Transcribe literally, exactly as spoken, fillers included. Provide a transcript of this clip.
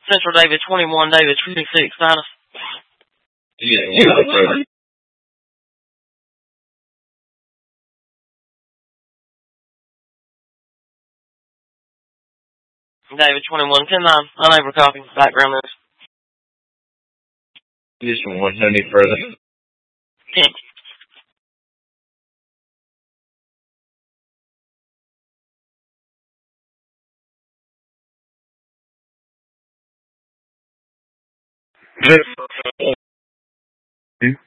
Central David twenty-one, David twenty-six, status. Yeah, yeah. David twenty-one, ten nine, unable to copy, background news. This one, no need further. ten. Good.